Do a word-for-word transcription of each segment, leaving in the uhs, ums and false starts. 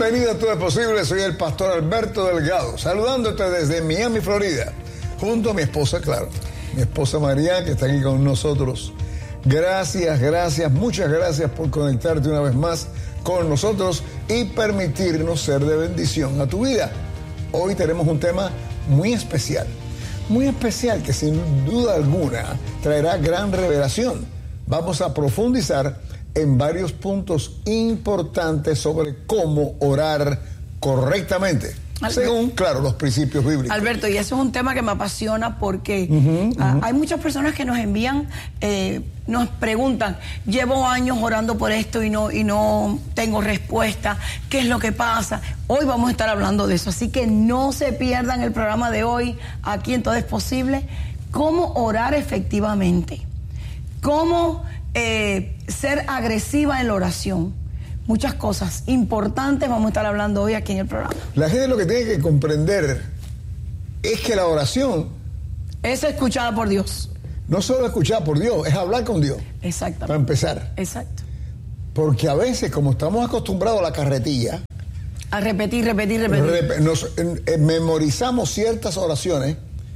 Bienvenido a Todo es Posible, soy el pastor Alberto Delgado, saludándote desde Miami, Florida, junto a mi esposa, claro, mi esposa María, que está aquí con nosotros. Gracias, gracias, muchas gracias por conectarte una vez más con nosotros y permitirnos ser de bendición a tu vida. Hoy tenemos un tema muy especial, muy especial que sin duda alguna traerá gran revelación. Vamos a profundizar en varios puntos importantes sobre cómo orar correctamente, Alberto, según, claro, los principios bíblicos. Alberto, y eso es un tema que me apasiona porque uh-huh, uh-huh. hay muchas personas que nos envían, eh, nos preguntan, llevo años orando por esto y no, y no tengo respuesta, ¿qué es lo que pasa? Hoy vamos a estar hablando de eso, así que no se pierdan el programa de hoy, aquí en Todo es Posible, cómo orar efectivamente, cómo eh, ser agresiva en la oración. Muchas cosas importantes vamos a estar hablando hoy aquí en el programa. La gente lo que tiene que comprender es que la oración es escuchada por Dios. No solo escuchada por Dios, es hablar con Dios. Exactamente. Para empezar. Exacto. Porque a veces, como estamos acostumbrados a la carretilla, a repetir, repetir, repetir. Rep- nos eh, eh, memorizamos ciertas oraciones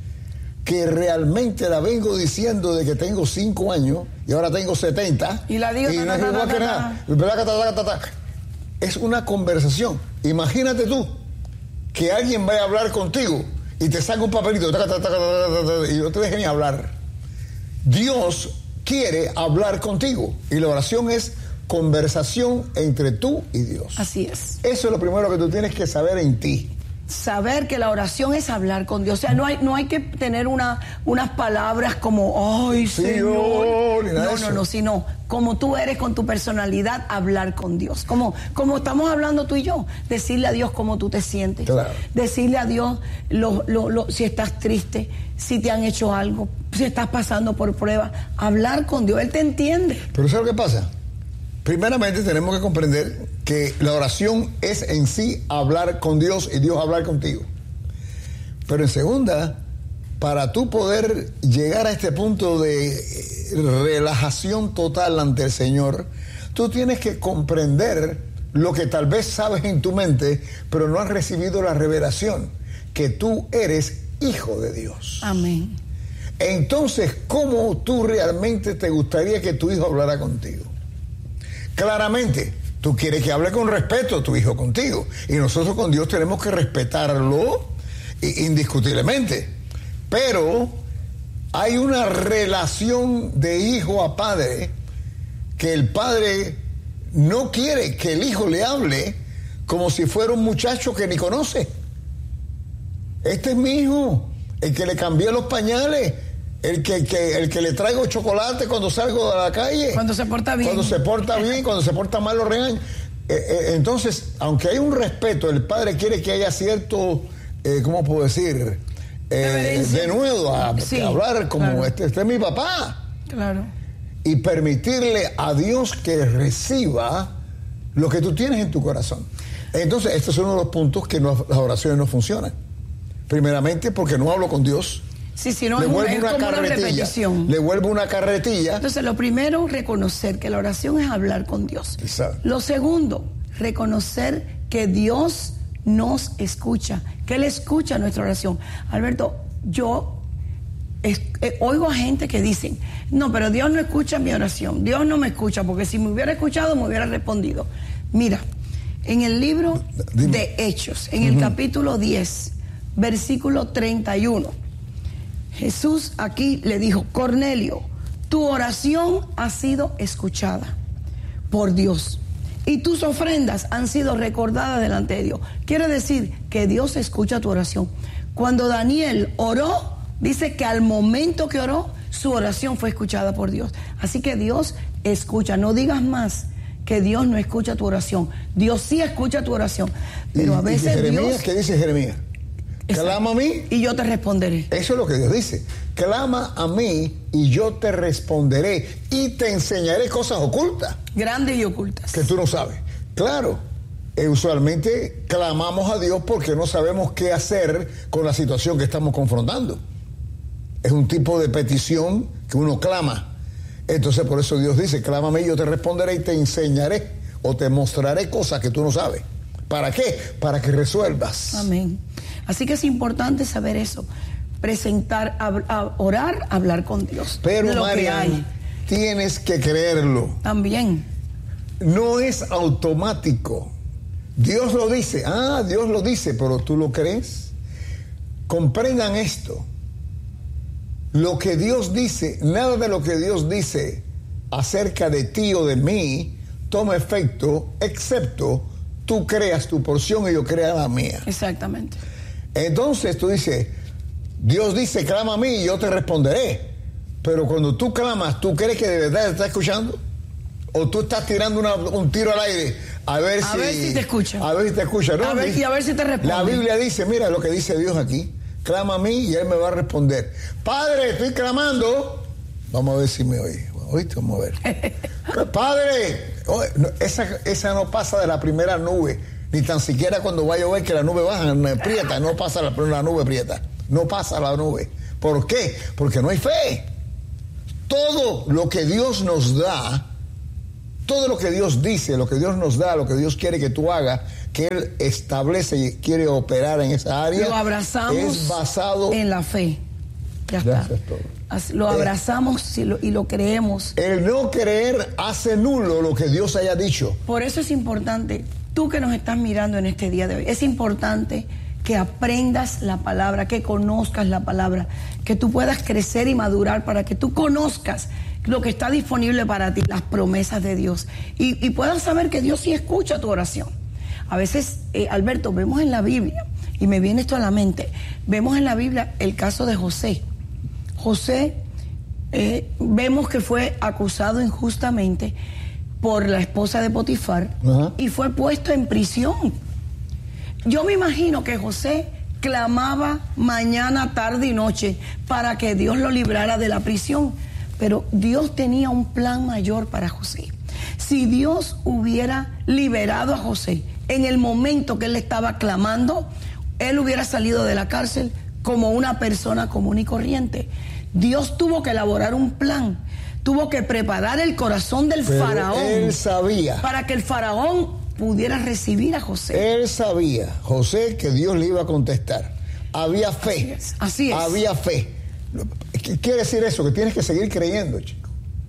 que realmente la vengo diciendo de que tengo cinco años y ahora tengo setenta. Y la digo, y ta, no ta, es ta, igual ta, que ta, nada. Ta, ta, ta, ta. Es una conversación. Imagínate tú que alguien vaya a hablar contigo y te saca un papelito ta, ta, ta, ta, ta, ta, y no te deje ni hablar. Dios quiere hablar contigo y la oración es conversación entre tú y Dios. Así es. Eso es lo primero que tú tienes que saber en ti. Saber que la oración es hablar con Dios. O sea, no hay, no hay que tener una, unas palabras como, ay, Señor. Señor no, no, no, sino como tú eres con tu personalidad, hablar con Dios. Como, como estamos hablando tú y yo. Decirle a Dios cómo tú te sientes. Claro. Decirle a Dios lo, lo, lo, si estás triste, si te han hecho algo, si estás pasando por pruebas. Hablar con Dios. Él te entiende. Pero ¿sabes lo que pasa? Primeramente tenemos que comprender que la oración es en sí hablar con Dios y Dios hablar contigo. Pero en segunda, para tú poder llegar a este punto de relajación total ante el Señor, tú tienes que comprender lo que tal vez sabes en tu mente, pero no has recibido la revelación, que tú eres hijo de Dios. Amén. Entonces, ¿cómo tú realmente te gustaría que tu hijo hablara contigo? Claramente, tú quieres que hable con respeto a tu hijo contigo. Y nosotros con Dios tenemos que respetarlo indiscutiblemente. Pero hay una relación de hijo a padre que el padre no quiere que el hijo le hable como si fuera un muchacho que ni conoce. Este es mi hijo, el que le cambié los pañales. El que, que, el que le traigo chocolate cuando salgo de la calle. Cuando se porta bien. Cuando se porta bien, cuando se porta mal lo regañan. Eh, eh, entonces, aunque hay un respeto, el padre quiere que haya cierto, eh, ¿cómo puedo decir? Eh, de nuevo, a, sí, a hablar como claro. este, este es mi papá. Claro. Y permitirle a Dios que reciba lo que tú tienes en tu corazón. Entonces, este es uno de los puntos que no, las oraciones no funcionan. Primeramente, porque no hablo con Dios. Sí, si no le es, vuelvo es una como una carretilla, repetición. le vuelvo una carretilla. Entonces, lo primero, reconocer que la oración es hablar con Dios. Exacto. Lo segundo, reconocer que Dios nos escucha, que Él escucha nuestra oración. Alberto, yo es, eh, oigo a gente que dicen, no, pero Dios no escucha mi oración, Dios no me escucha, porque si me hubiera escuchado, me hubiera respondido. Mira, en el libro Dime. de Hechos, en uh-huh. el capítulo diez, versículo treinta y uno, Jesús aquí le dijo, Cornelio, tu oración ha sido escuchada por Dios y tus ofrendas han sido recordadas delante de Dios. Quiere decir que Dios escucha tu oración. Cuando Daniel oró, dice que al momento que oró, su oración fue escuchada por Dios. Así que Dios escucha. No digas más que Dios no escucha tu oración. Dios sí escucha tu oración. Pero ¿Y, a veces y Jeremías, Dios... ¿qué dice Jeremías? Clama a mí y yo te responderé. Eso es lo que Dios dice. Clama a mí y yo te responderé y te enseñaré cosas ocultas. Grandes y ocultas. Que tú no sabes. Claro, eh, usualmente clamamos a Dios porque no sabemos qué hacer con la situación que estamos confrontando. Es un tipo de petición que uno clama. Entonces por eso Dios dice, clama a mí y yo te responderé y te enseñaré o te mostraré cosas que tú no sabes. ¿Para qué? Para que resuelvas. Amén. Así que es importante saber eso. Presentar, a, a orar, hablar con Dios. Pero, lo Marian, que hay. Tienes que creerlo. También. No es automático. Dios lo dice. Ah, Dios lo dice, pero ¿tú lo crees? Comprendan esto. Lo que Dios dice, nada de lo que Dios dice acerca de ti o de mí toma efecto, excepto tú creas tu porción y yo crea la mía. Exactamente. Entonces tú dices, Dios dice, clama a mí y yo te responderé. Pero cuando tú clamas, ¿tú crees que de verdad te está escuchando? ¿O tú estás tirando una, un tiro al aire a ver a si... ver si te escucha. A ver si te escucha, ¿no? A ver, y a ver si te responde. La Biblia dice, mira lo que dice Dios aquí. Clama a mí y Él me va a responder. Padre, estoy clamando. Vamos a ver si me oye. ¿Oíste? Vamos a ver. Padre, esa, esa no pasa de la primera nube. Ni tan siquiera cuando va a llover que la nube baja, prieta. No pasa la, la nube prieta. No pasa la nube. ¿Por qué? Porque no hay fe. Todo lo que Dios nos da, todo lo que Dios dice, lo que Dios nos da, lo que Dios quiere que tú hagas, que Él establece y quiere operar en esa área, lo abrazamos es basado en la fe. Ya está. Así, lo abrazamos y lo, y lo creemos. El no creer hace nulo lo que Dios haya dicho. Por eso es importante, tú que nos estás mirando en este día de hoy, es importante que aprendas la palabra, que conozcas la palabra, que tú puedas crecer y madurar para que tú conozcas lo que está disponible para ti, las promesas de Dios, y, y puedas saber que Dios sí escucha tu oración. A veces, eh, Alberto, vemos en la Biblia, y me viene esto a la mente, vemos en la Biblia el caso de José. José, eh, vemos que fue acusado injustamente por la esposa de Potifar, uh-huh, y fue puesto en prisión. Yo me imagino que José clamaba mañana, tarde y noche para que Dios lo librara de la prisión, pero Dios tenía un plan mayor para José. Si Dios hubiera liberado a José en el momento que él estaba clamando, él hubiera salido de la cárcel como una persona común y corriente. Dios tuvo que elaborar un plan, tuvo que preparar el corazón del Pero faraón. Él sabía. Para que el faraón pudiera recibir a José. Él sabía, José, que Dios le iba a contestar. Había fe. Así es. Así es. Había fe. ¿Qué quiere decir eso? Que tienes que seguir creyendo, chico.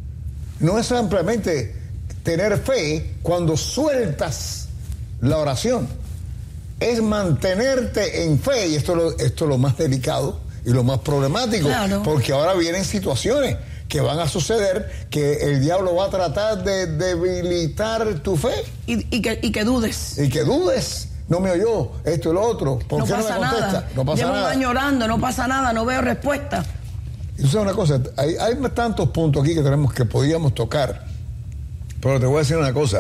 No es simplemente tener fe cuando sueltas la oración. Es mantenerte en fe, y esto es lo, esto es lo más delicado y lo más problemático, claro, porque ahora vienen situaciones que van a suceder que el diablo va a tratar de debilitar tu fe. Y, y, que, y que dudes. Y que dudes. No me oyó, esto y lo otro. ¿Por no qué pasa no me contesta? Nada. No pasa Llevo nada. un año orando, no pasa nada, no veo respuesta. Y tú sabes una cosa, hay, hay tantos puntos aquí que tenemos que podíamos tocar. Pero te voy a decir una cosa.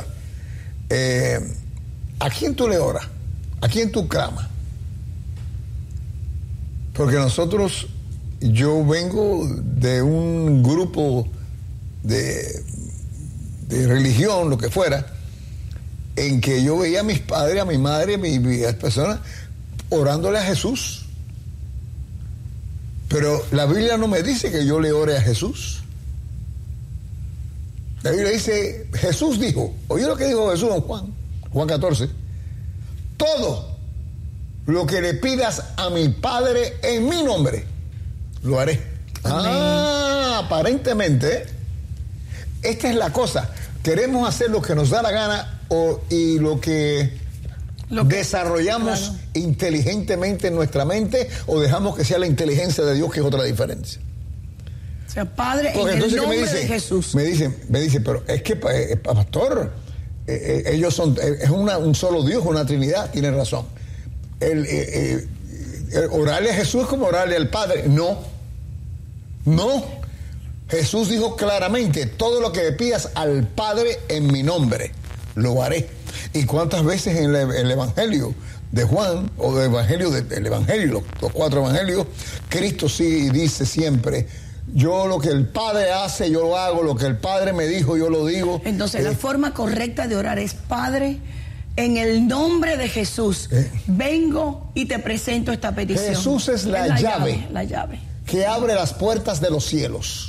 Eh, ¿A quién tú le oras? ¿A quién tú clamas? Porque nosotros, yo vengo de un grupo de, de religión, lo que fuera, en que yo veía a mis padres, a mi madre, a mis, mis personas orándole a Jesús. Pero la Biblia no me dice que yo le ore a Jesús. La Biblia dice, Jesús dijo, oye lo que dijo Jesús en Juan, Juan catorce, todo lo que le pidas a mi Padre en mi nombre, lo haré. Amén. Ah, aparentemente, esta es la cosa. Queremos hacer lo que nos da la gana o, y lo que, lo que desarrollamos claro. inteligentemente en nuestra mente, o dejamos que sea la inteligencia de Dios, que es otra diferencia. O sea, Padre, porque en el nombre me dice, de Jesús. Me dicen, me dice, pero es que, eh, pastor, eh, eh, ellos son, eh, es una, un solo Dios, una Trinidad, tiene razón. El, eh, eh, orarle a Jesús es como orarle al Padre. No, no. Jesús dijo claramente, todo lo que le pidas al Padre en mi nombre, lo haré. ¿Y cuántas veces en el, el Evangelio de Juan, o del Evangelio, de, del Evangelio, los, los cuatro Evangelios, Cristo sí dice siempre, yo lo que el Padre hace, yo lo hago, lo que el Padre me dijo, yo lo digo. Entonces, eh, la forma correcta de orar es, Padre, en el nombre de Jesús, eh, vengo y te presento esta petición. Jesús es la, es la llave, llave, la llave que abre las puertas de los cielos.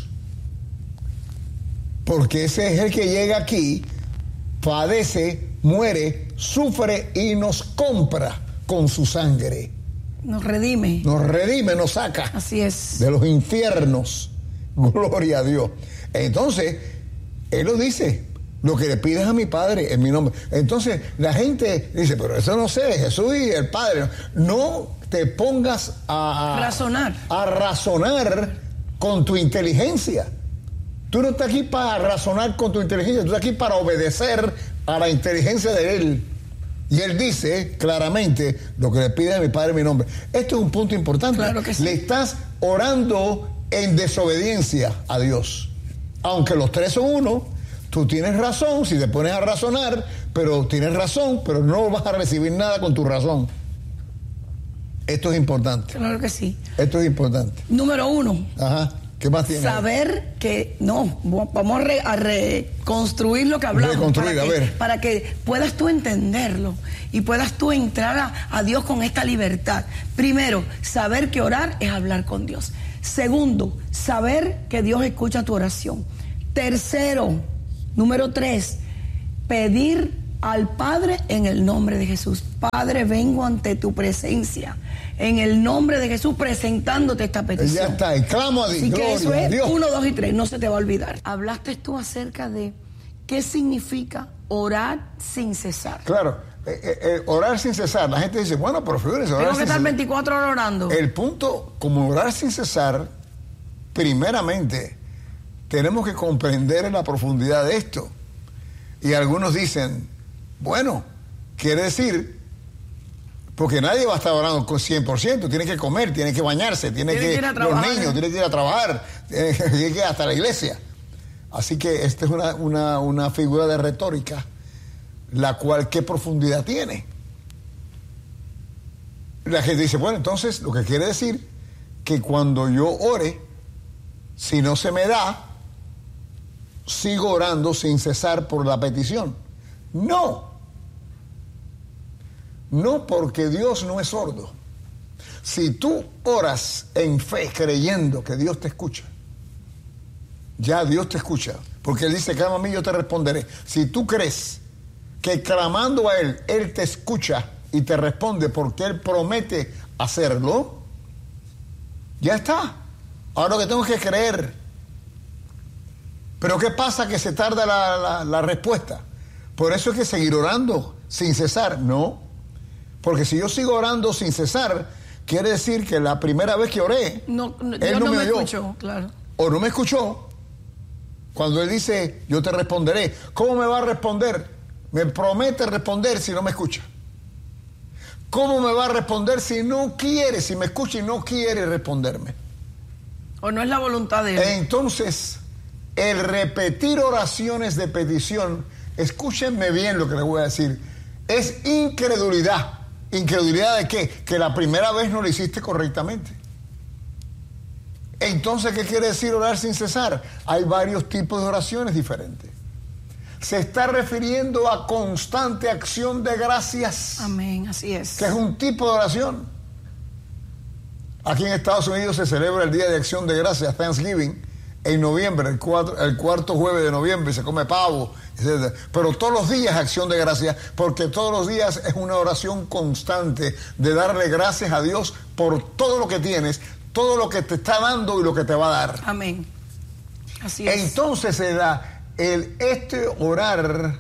Porque ese es el que llega aquí, padece, muere, sufre y nos compra con su sangre. Nos redime. Nos redime, nos saca. Así es. De los infiernos. Gloria a Dios. Entonces, Él lo dice, lo que le pides a mi Padre en mi nombre. Entonces, la gente dice, pero eso no sé, Jesús y el Padre. No te pongas a... Razonar. A razonar con tu inteligencia. Tú no estás aquí para razonar con tu inteligencia, tú estás aquí para obedecer a la inteligencia de Él. Y Él dice claramente lo que le pide a mi Padre en mi nombre. Esto es un punto importante. Claro que sí. Le estás orando en desobediencia a Dios. Aunque los tres son uno, tú tienes razón si te pones a razonar, pero tienes razón, pero no vas a recibir nada con tu razón. Esto es importante. Claro que sí. Esto es importante. Número uno. Ajá. ¿Qué más tienes? Saber que, no, vamos a, re, a reconstruir lo que hablamos. Reconstruir, para a que, ver. Para que puedas tú entenderlo y puedas tú entrar a, a Dios con esta libertad. Primero, saber que orar es hablar con Dios. Segundo, saber que Dios escucha tu oración. Tercero, número tres, pedir al Padre en el nombre de Jesús. Padre, vengo ante tu presencia en el nombre de Jesús presentándote esta petición. Ya está, y clamo a Dios. Así que Gloria eso es Dios. uno, dos y tres, no se te va a olvidar. Hablaste tú acerca de qué significa orar sin cesar. Claro, eh, eh, eh, orar sin cesar. La gente dice, bueno, pero fíjense, orar Tengo que sin estar cesar. veinticuatro horas orando. El punto, como orar sin cesar, primeramente, tenemos que comprender la profundidad de esto. Y algunos dicen, bueno, quiere decir, porque nadie va a estar orando con cien por ciento, tiene que comer, tiene que bañarse, tiene, Tiene que, que ir a los trabajar. niños, tiene que ir a trabajar, tiene que, tiene que ir hasta la iglesia. Así que esta es una, una, una figura de retórica, la cual, ¿qué profundidad tiene? La gente dice, bueno, entonces, lo que quiere decir que cuando yo ore, si no se me da, sigo orando sin cesar por la petición. No. No, porque Dios no es sordo. Si tú oras en fe creyendo que Dios te escucha, ya Dios te escucha, porque Él dice, clama a mí, yo te responderé. Si tú crees que clamando a Él, Él te escucha y te responde porque Él promete hacerlo, ya está. Ahora lo que tengo que creer. Pero ¿qué pasa? Que se tarda la, la, la respuesta. Por eso es que seguir orando sin cesar. No. Porque si yo sigo orando sin cesar, quiere decir que la primera vez que oré, no, no, Él Dios no, no me me oyó. escuchó, claro. O no me escuchó. Cuando Él dice, yo te responderé. ¿Cómo me va a responder? Me promete responder si no me escucha. ¿Cómo me va a responder si no quiere, si me escucha y no quiere responderme? O no es la voluntad de Él. Entonces, el repetir oraciones de petición, escúchenme bien lo que les voy a decir, es incredulidad. ¿Incredulidad de qué? Que la primera vez no lo hiciste correctamente. Entonces, ¿qué quiere decir orar sin cesar? Hay varios tipos de oraciones diferentes. Se está refiriendo a constante acción de gracias. Amén, así es. Que es un tipo de oración. Aquí en Estados Unidos se celebra el Día de Acción de Gracias, Thanksgiving, en noviembre, el, cuatro, el cuarto jueves de noviembre, se come pavo, etcétera. Pero todos los días es acción de gracias, porque todos los días es una oración constante de darle gracias a Dios por todo lo que tienes, todo lo que te está dando y lo que te va a dar. Amén. Así es. Entonces el, el este orar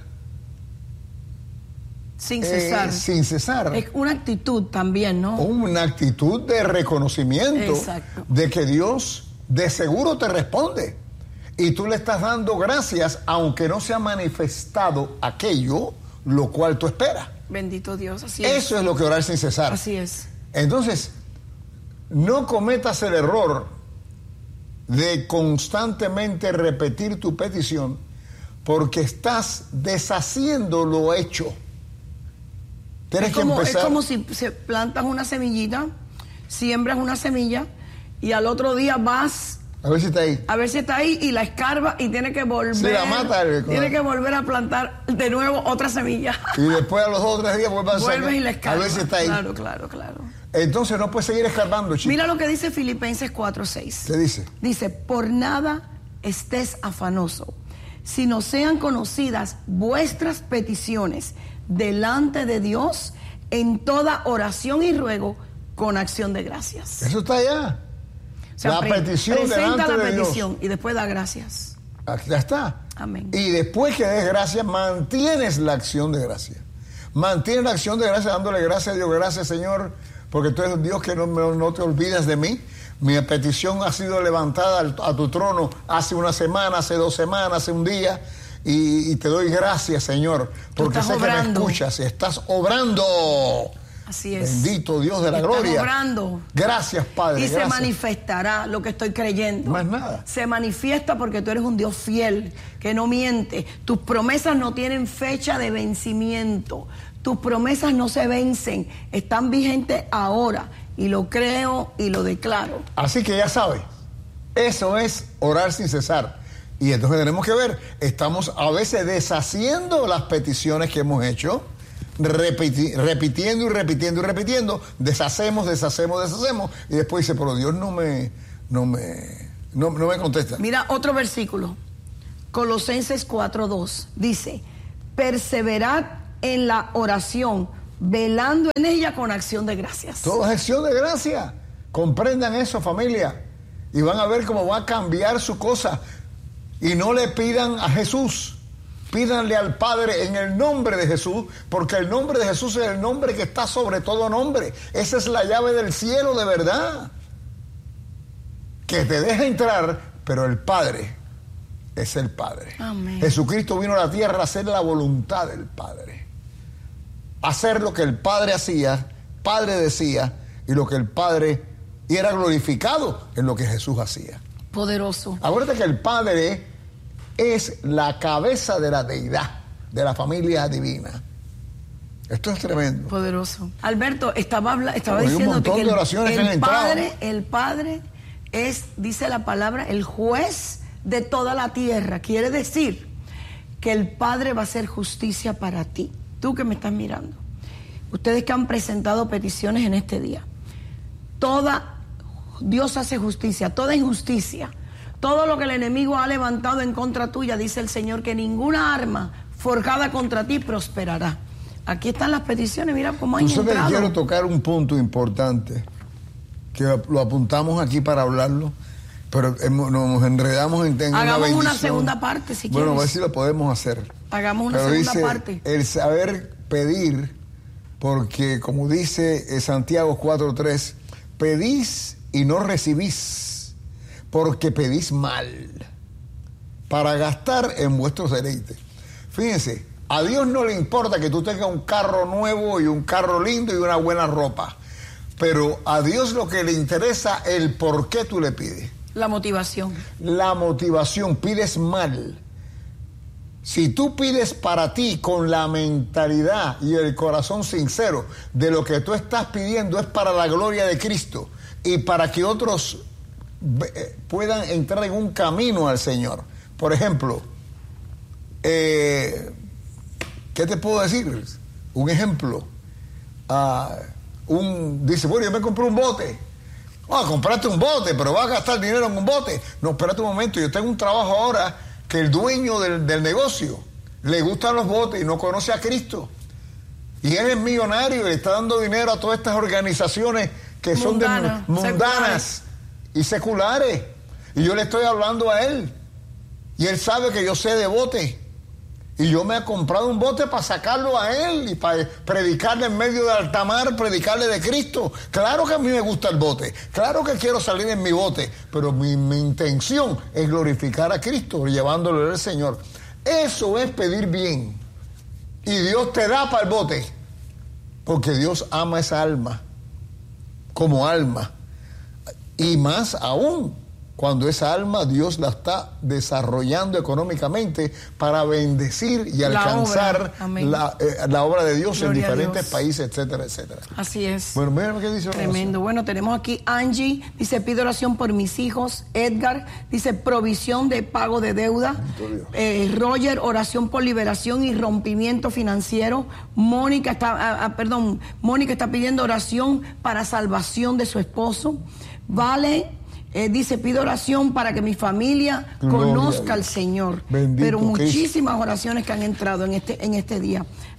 sin cesar. Eh, sin cesar. Es una actitud también, ¿no? Una actitud de reconocimiento. Exacto. De que Dios de seguro te responde. Y tú le estás dando gracias, aunque no se ha manifestado aquello lo cual tú esperas. Bendito Dios, así es. Eso es lo que orar sin cesar. Así es. Entonces, no cometas el error de constantemente repetir tu petición, porque estás deshaciendo lo hecho. Tienes Es como, que empezar. es como si se plantas una semillita, siembras una semilla y al otro día vas a ver si está ahí. A ver si está ahí y la escarba y tiene que volver. Sí, la mata, tiene que volver a plantar de nuevo otra semilla. Y después a los dos o tres días vuelves a Vuelves y la escarba. A ver si está ahí. Claro, claro, claro. Entonces no puedes seguir escarbando, chico. Mira lo que dice Filipenses cuatro seis. ¿Qué dice? Dice, por nada estés afanoso, sino sean conocidas vuestras peticiones delante de Dios en toda oración y ruego con acción de gracias. Eso está allá. O sea, la pre petición presenta delante la de petición Dios. Y después da gracias. Aquí ya está. Amén. Y después que des gracias, mantienes la acción de gracias. Mantienes la acción de gracias dándole gracias a Dios. Gracias, Señor, porque tú eres Dios que no, no te olvidas de mí. Mi petición ha sido levantada a tu trono hace una semana, hace dos semanas, hace un día. Y, y te doy gracias, Señor, porque sé obrando. que me escuchas y estás obrando. Así es. Bendito Dios de la Estás gloria. Obrando. Gracias, Padre. Y gracias. se manifestará lo que estoy creyendo. Más nada. Se manifiesta porque tú eres un Dios fiel, que no miente. Tus promesas no tienen fecha de vencimiento. Tus promesas no se vencen. Están vigentes ahora. Y lo creo y lo declaro. Así que ya sabes, eso es orar sin cesar. Y entonces tenemos que ver, estamos a veces deshaciendo las peticiones que hemos hecho, repiti, repitiendo y repitiendo y repitiendo, deshacemos, deshacemos, deshacemos, y después dice, pero Dios no me, no me, no, no me contesta. Mira otro versículo, Colosenses cuatro dos, dice, perseverad en la oración, velando en ella con acción de gracias. Todo es acción de gracias. Comprendan eso, familia, y van a ver cómo va a cambiar su cosa. Y no le pidan a Jesús, pídanle al Padre en el nombre de Jesús, porque el nombre de Jesús es el nombre que está sobre todo nombre. Esa es la llave del cielo de verdad, que te deja entrar, pero el Padre es el Padre. Amén. Jesucristo vino a la tierra a hacer la voluntad del Padre, hacer lo que el Padre hacía, Padre decía, y lo que el Padre, y era glorificado en lo que Jesús hacía. Poderoso. Acuérdate que el Padre es la cabeza de la deidad, de la familia divina. Esto es tremendo. Poderoso. Alberto, estaba, habla, estaba Hay diciéndote que el, que el Padre, el Padre es, dice la palabra, el juez de toda la tierra. Quiere decir que el Padre va a hacer justicia para ti. Tú que me estás mirando. Ustedes que han presentado peticiones en este día. Toda Dios hace justicia, toda injusticia, todo lo que el enemigo ha levantado en contra tuya, dice el Señor, que ninguna arma forjada contra ti prosperará. Aquí están las peticiones, mira cómo han entrado. entrado. Quiero tocar un punto importante, que lo apuntamos aquí para hablarlo, pero nos enredamos en, en Hagamos una, una segunda parte, si bueno, quieres. a ver si lo podemos hacer. Hagamos una pero segunda dice, parte. El saber pedir, porque como dice Santiago cuatro tres, pedís y no recibís, porque pedís mal, para gastar en vuestros deleites. Fíjense, a Dios no le importa que tú tengas un carro nuevo y un carro lindo y una buena ropa, pero a Dios lo que le interesa es el por qué tú le pides. La motivación. La motivación, pides mal. Si tú pides para ti con la mentalidad y el corazón sincero de lo que tú estás pidiendo es para la gloria de Cristo, y para que otros puedan entrar en un camino al Señor. Por ejemplo, eh, ¿qué te puedo decir? Un ejemplo. Uh, un, dice, bueno, yo me compré un bote. Ah, oh, compraste un bote, pero vas a gastar dinero en un bote. No, espérate un momento, yo tengo un trabajo ahora que el dueño del, del negocio le gustan los botes y no conoce a Cristo. Y él es millonario y le está dando dinero a todas estas organizaciones que son Mundana, de, mundanas seculares. y seculares. Y yo le estoy hablando a él. Y él sabe que yo sé de bote. Y yo me he comprado un bote para sacarlo a él y para predicarle en medio del alta mar, predicarle de Cristo. Claro que a mí me gusta el bote. Claro que quiero salir en mi bote. Pero mi, mi intención es glorificar a Cristo, llevándolo al Señor. Eso es pedir bien. Y Dios te da para el bote. Porque Dios ama esa alma. Como alma, y más aún cuando esa alma Dios la está desarrollando económicamente para bendecir y alcanzar la obra, la, eh, la obra de Dios Gloria en diferentes países, etcétera, etcétera. Así es. Bueno, mira qué dice. Tremendo. Bueno, tenemos aquí Angie, dice, pido oración por mis hijos. Edgar, dice, provisión de pago de deuda. Eh, Roger, oración por liberación y rompimiento financiero. Mónica está, ah, perdón, Mónica está pidiendo oración para salvación de su esposo. Vale, Eh, dice, pido oración para que mi familia Gloria conozca al Señor. Bendito Pero muchísimas Cristo. oraciones que han entrado en este, en este día.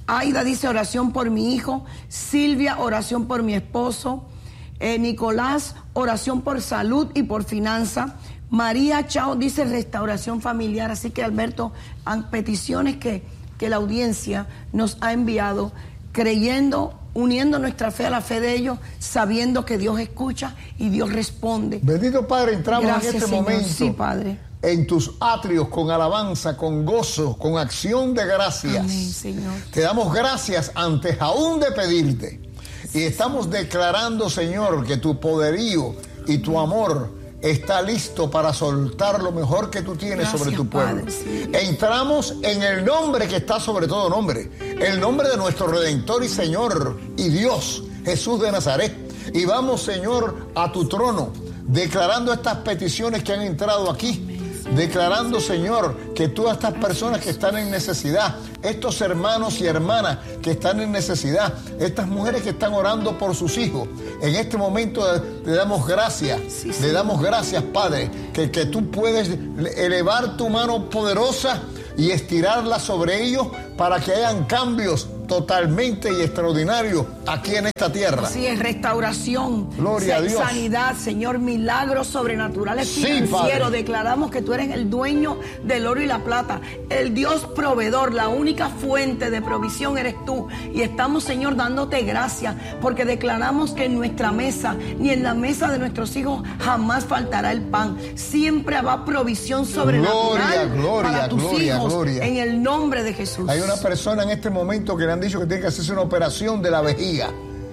Aida dice oración por mi hijo. Silvia, oración por mi esposo. Eh, Nicolás, oración por salud y por finanza. María Chao dice restauración familiar. Así que, Alberto, han peticiones que, que la audiencia nos ha enviado, creyendo, uniendo nuestra fe a la fe de ellos, sabiendo que Dios escucha y Dios responde. Bendito Padre, entramos Gracias, en este Señor. momento. Sí, Padre. En tus atrios, con alabanza, con gozo, con acción de gracias. Amén, Señor. Te damos gracias antes aún de pedirte. Y estamos declarando, Señor, que tu poderío y tu amor está listo para soltar lo mejor que tú tienes Gracias, sobre tu pueblo. Padre, sí. Entramos en el nombre que está sobre todo nombre, el nombre de nuestro Redentor y Señor y Dios, Jesús de Nazaret. Y vamos, Señor, a tu trono, declarando estas peticiones que han entrado aquí. Declarando, Señor, que todas estas personas que están en necesidad, estos hermanos y hermanas que están en necesidad, estas mujeres que están orando por sus hijos, en este momento le damos gracias, sí, sí. le damos gracias, Padre, que, que tú puedes elevar tu mano poderosa y estirarla sobre ellos para que hayan cambios totalmente y extraordinarios aquí en esta tierra. Así es, restauración, gloria a Dios, sanidad, Señor, milagros sobrenaturales sí, financieros. Padre. Declaramos que tú eres el dueño del oro y la plata, el Dios proveedor, la única fuente de provisión eres tú. Y estamos, Señor, dándote gracias porque declaramos que en nuestra mesa ni en la mesa de nuestros hijos jamás faltará el pan. Siempre habrá provisión sobrenatural gloria, gloria, para tus gloria, hijos gloria. En el nombre de Jesús. Hay una persona en este momento que le han dicho que tiene que hacerse una operación de la vejiga,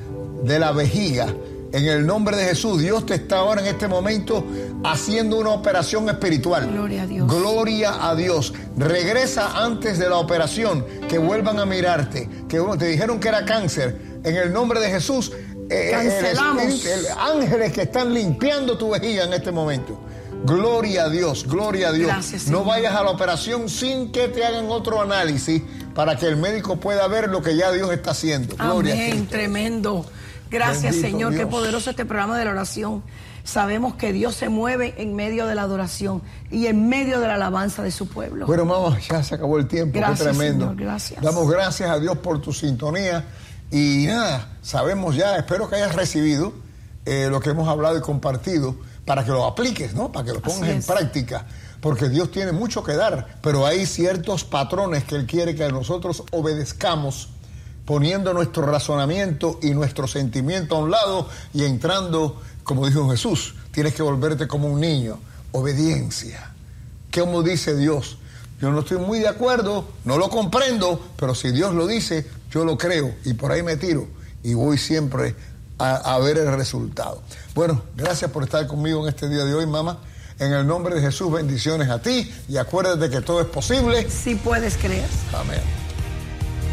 de la vejiga. En el nombre de Jesús, Dios te está ahora en este momento haciendo una operación espiritual. Gloria a Dios. Gloria a Dios. Regresa antes de la operación, que vuelvan a mirarte, que te dijeron que era cáncer. En el nombre de Jesús, eh, cancelamos. El, el, el, ángeles que están limpiando tu vejiga en este momento. Gloria a Dios, gloria a Dios. Gracias, no Señor. vayas a la operación sin que te hagan otro análisis para que el médico pueda ver lo que ya Dios está haciendo. Gloria Amén, a Cristo. Tremendo. Gracias, Bendito Señor. Dios. Qué poderoso este programa de la oración. Sabemos que Dios se mueve en medio de la adoración y en medio de la alabanza de su pueblo. Bueno, mamá, ya se acabó el tiempo. Gracias, qué tremendo. Señor, gracias. Damos gracias a Dios por tu sintonía. Y nada, sabemos ya, espero que hayas recibido eh, lo que hemos hablado y compartido para que lo apliques, ¿no? Para que lo pongas en práctica. Porque Dios tiene mucho que dar, pero hay ciertos patrones que Él quiere que nosotros obedezcamos, poniendo nuestro razonamiento y nuestro sentimiento a un lado y entrando, como dijo Jesús, tienes que volverte como un niño. Obediencia. ¿Cómo dice Dios? Yo no estoy muy de acuerdo, no lo comprendo, pero si Dios lo dice, yo lo creo y por ahí me tiro y voy siempre a, a ver el resultado. Bueno, gracias por estar conmigo en este día de hoy, mamá. En el nombre de Jesús, bendiciones a ti y acuérdate que todo es posible. Si puedes creer. Amén.